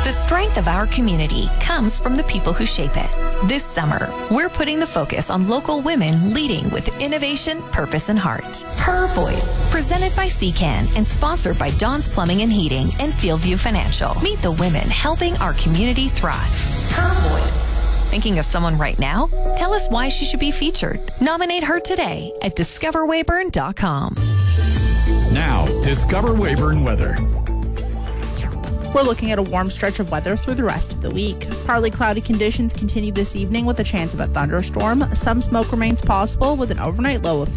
The strength of our community comes from the people who shape it. This summer, we're putting the focus on local women leading with innovation, purpose, and heart. Her Voice, presented by CCAN and sponsored by Dawn's Plumbing and Heating and Fieldview Financial. Meet the women helping our community thrive. Her Voice. Thinking of someone right now? Tell us why she should be featured. Nominate her today at discoverwayburn.com. Now, Discover Wayburn weather. We're looking at a warm stretch of weather through the rest of the week. Partly cloudy conditions continue this evening with a chance of a thunderstorm. Some smoke remains possible with an overnight low of